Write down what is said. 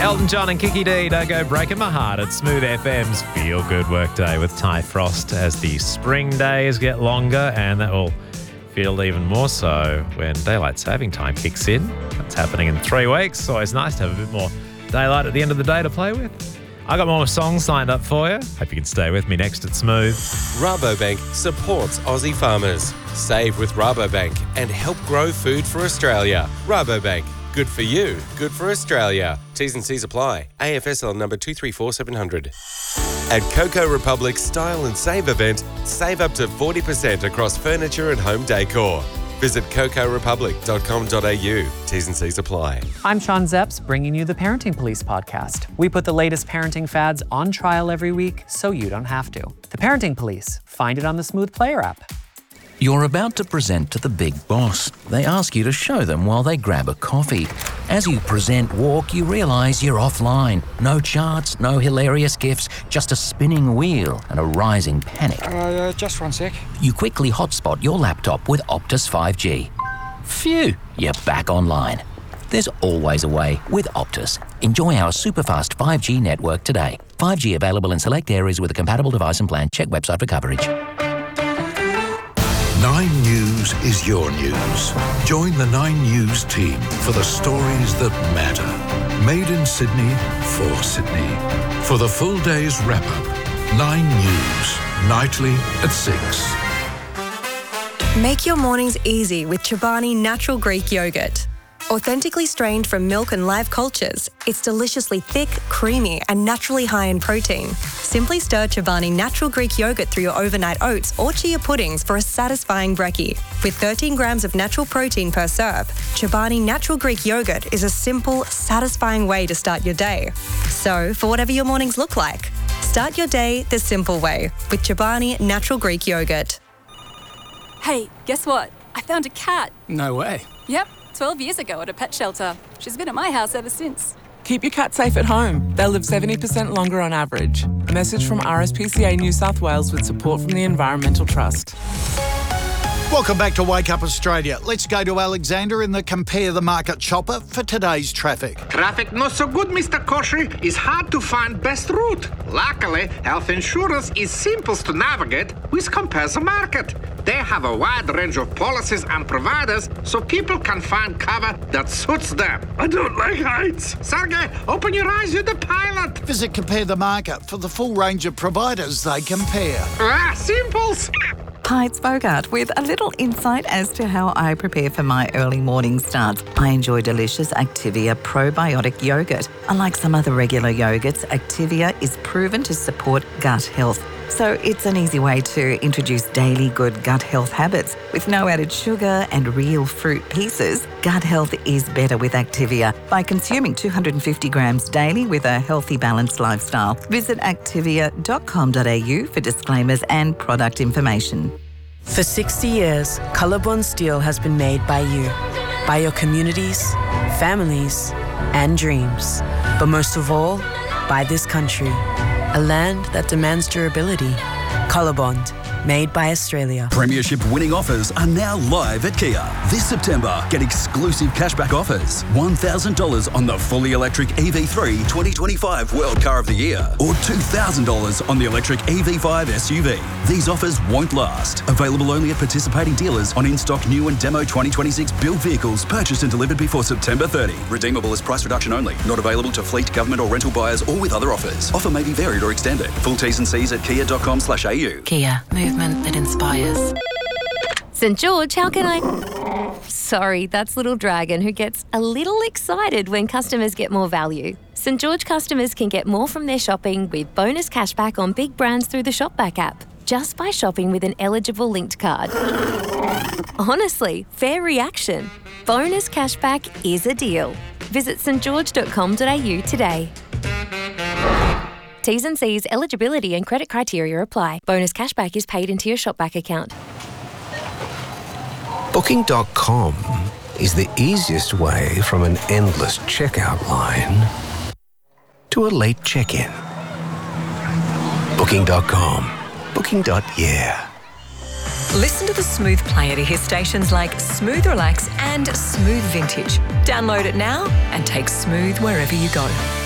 Elton John and Kiki D, Don't Go Breaking My Heart at Smooth FM's Feel Good Workday with Ty Frost as the spring days get longer, and that will feel even more so when daylight saving time kicks in. That's happening in 3 weeks. It's always nice to have a bit more daylight at the end of the day to play with. I got more songs lined up for you. Hope you can stay with me next at Smooth. Rabobank supports Aussie farmers. Save with Rabobank and help grow food for Australia. Rabobank. Good for you, good for Australia. T's and C's apply. AFSL number 234700. At Coco Republic's Style and Save event, save up to 40% across furniture and home decor. Visit cocorepublic.com.au. T's and C's apply. I'm Sean Zepps, bringing you the Parenting Police podcast. We put the latest parenting fads on trial every week so you don't have to. The Parenting Police. Find it on the Smooth Player app. You're about to present to the big boss. They ask you to show them while they grab a coffee. As you present walk, you realise you're offline. No charts, no hilarious gifs, just a spinning wheel and a rising panic. Just 1 sec. You quickly hotspot your laptop with Optus 5G. Phew, you're back online. There's always a way with Optus. Enjoy our super-fast 5G network today. 5G available in select areas with a compatible device and plan. Check website for coverage. 9 News is your news. Join the 9 News team for the stories that matter. Made in Sydney, for Sydney. For the full day's wrap-up, 9 News, nightly at 6. Make your mornings easy with Chobani Natural Greek Yogurt. Authentically strained from milk and live cultures, it's deliciously thick, creamy, and naturally high in protein. Simply stir Chobani Natural Greek Yogurt through your overnight oats or chia puddings for a satisfying brekkie. With 13 grams of natural protein per serve, Chobani Natural Greek Yogurt is a simple, satisfying way to start your day. So, for whatever your mornings look like, start your day the simple way with Chobani Natural Greek Yogurt. Hey, guess what? I found a cat. No way. Yep. 12 years ago at a pet shelter. She's been at my house ever since. Keep your cat safe at home. They'll live 70% longer on average. A message from RSPCA New South Wales with support from the Environmental Trust. Welcome back to Wake Up Australia. Let's go to Alexander in the Compare the Market chopper for today's traffic. Traffic not so good, Mr. Koshy. It's hard to find best route. Luckily, health insurance is simple to navigate with Compare the Market. They have a wide range of policies and providers so people can find cover that suits them. I don't like heights. Sergey, open your eyes, you're the pilot. Visit Compare the Market for the full range of providers they compare. Simples. Hi, it's Bogart with a little insight as to how I prepare for my early morning starts. I enjoy delicious Activia probiotic yogurt. Unlike some other regular yogurts, Activia is proven to support gut health. So it's an easy way to introduce daily good gut health habits. With no added sugar and real fruit pieces, gut health is better with Activia by consuming 250 grams daily with a healthy, balanced lifestyle. Visit activia.com.au for disclaimers and product information. For 60 years, Colorbond Steel has been made by you, by your communities, families, and dreams. But most of all, by this country, a land that demands durability. Colorbond, made by Australia. Premiership winning offers are now live at Kia. This September, get exclusive cashback offers. $1,000 on the fully electric EV3 2025 World Car of the Year, or $2,000 on the electric EV5 SUV. These offers won't last. Available only at participating dealers on in-stock new and demo 2026 built vehicles purchased and delivered before September 30. Redeemable as price reduction only. Not available to fleet, government or rental buyers or with other offers. Offer may be varied or extended. Full T's and C's at kia.com/au. Kia, movement that inspires. St George, how can I... Sorry, that's Little Dragon, who gets a little excited when customers get more value. St George customers can get more from their shopping with bonus cashback on big brands through the Shopback app, just by shopping with an eligible linked card. Honestly, fair reaction. Bonus cashback is a deal. Visit stgeorge.com.au today. T's and C's, eligibility and credit criteria apply. Bonus cashback is paid into your Shopback account. Booking.com is the easiest way from an endless checkout line to a late check-in. Booking.com. Booking.yeah. Listen to the Smooth Player to hear stations like Smooth Relax and Smooth Vintage. Download it now and take Smooth wherever you go.